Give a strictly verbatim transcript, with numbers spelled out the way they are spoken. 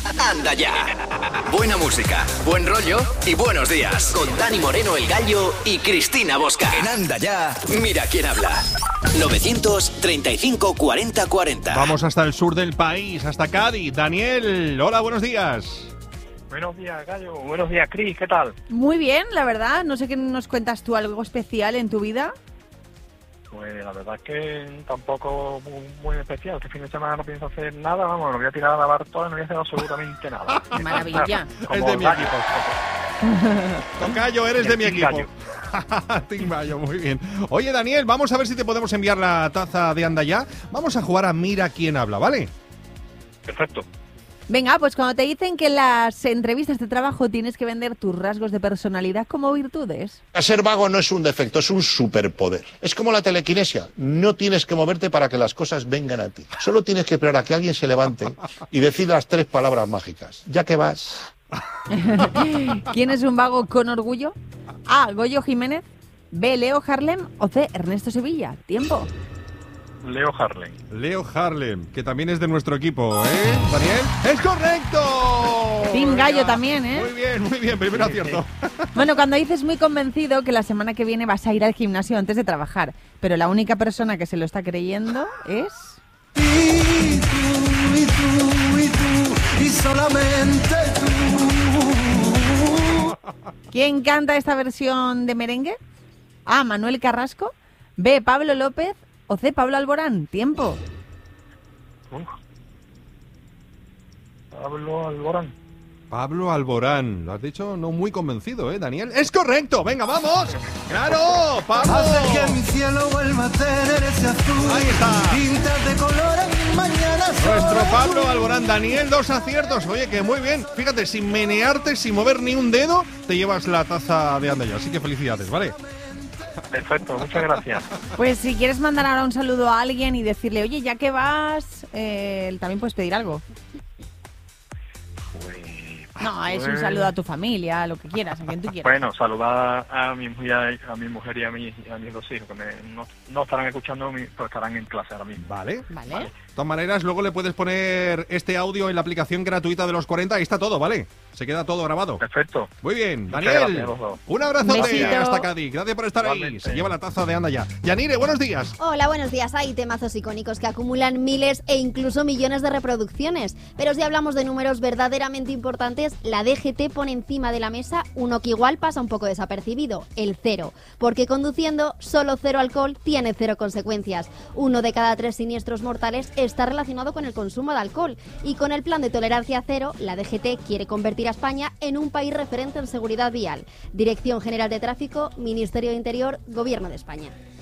Anda ya. Buena música, buen rollo y buenos días. Con Dani Moreno, el Gallo, y Cristina Bosca. En Anda ya, mira quién habla. novecientos treinta y cinco cuarenta cuarenta. Vamos hasta el sur del país, hasta Cádiz. Daniel, hola, buenos días. Buenos días, Gallo. Buenos días, Cris. ¿Qué tal? Muy bien, la verdad. No sé qué nos cuentas tú, algo especial en tu vida. Pues la verdad es que tampoco muy, muy especial. Este fin de semana no pienso hacer nada. Vamos, lo voy a tirar a lavar todo y no voy a hacer absolutamente nada. Maravilla. Es de mi equipo. Tocayo, eres de mi equipo. Team Gallo, muy bien. Oye, Daniel, vamos a ver si te podemos enviar la taza de Anda Ya. Vamos a jugar a Mira quién habla, ¿vale? Perfecto. Venga, pues cuando te dicen que en las entrevistas de trabajo tienes que vender tus rasgos de personalidad como virtudes. Ser vago no es un defecto, es un superpoder. Es como la telequinesia. No tienes que moverte para que las cosas vengan a ti. Solo tienes que esperar a que alguien se levante y decida las tres palabras mágicas. Ya que vas. ¿Quién es un vago con orgullo? A. Goyo Jiménez. B. Leo Harlem. O C. Ernesto Sevilla. Tiempo. Leo Harlem. Leo Harlem, que también es de nuestro equipo, ¿eh, Daniel? ¡Es correcto! Team Gallo Venga. también, ¿eh? Muy bien, muy bien, primero acierto. Bueno, cuando dices muy convencido que la semana que viene vas a ir al gimnasio antes de trabajar, pero la única persona que se lo está creyendo es... Y tú, y tú, y tú, y solamente tú. ¿Quién canta esta versión de merengue? A. Manuel Carrasco. B. Pablo López. O C. Pablo Alborán. Tiempo. Uf. Pablo Alborán. Pablo Alborán, lo has dicho no muy convencido, ¿eh, Daniel? ¡Es correcto! ¡Venga, vamos! ¡Claro, Pablo! Hace que mi cielo vuelva a tener ese azul. Ahí está. Pintas de colores, mañana sol. Nuestro Pablo Alborán. Daniel, dos aciertos. Oye, que muy bien. Fíjate, sin menearte, sin mover ni un dedo, te llevas la taza de Anda Ya. Así que felicidades, ¿vale? Perfecto, muchas gracias. Pues si quieres mandar ahora un saludo a alguien y decirle, oye, ya que vas, eh, también puedes pedir algo. Pues, No, es un pues- saludo a tu familia, a lo que quieras, a quien tú quieras. Bueno, saludar a mi mujer, a mi mujer y a, mi, a mis dos hijos, que me, no, no estarán escuchando, pero estarán en clase ahora mismo. Vale. Vale. De todas maneras, luego le puedes poner este audio en la aplicación gratuita de los cuarenta. Ahí está todo, ¿vale? Se queda todo grabado. Perfecto. Muy bien, Muchas Daniel. gracias a los dos. Un abrazote Besito. hasta Cádiz. Gracias por estar ahí. Igualmente. Se lleva la taza de Anda Ya. Yanire, buenos días. Hola, buenos días. Hay temazos icónicos que acumulan miles e incluso millones de reproducciones. Pero si hablamos de números verdaderamente importantes, la D G T pone encima de la mesa uno que igual pasa un poco desapercibido, el cero. Porque conduciendo solo cero alcohol tiene cero consecuencias. Uno de cada tres siniestros mortales está relacionado con el consumo de alcohol. Y con el plan de tolerancia cero, la D G T quiere convertir a España en un país referente en seguridad vial. Dirección General de Tráfico, Ministerio de Interior, Gobierno de España.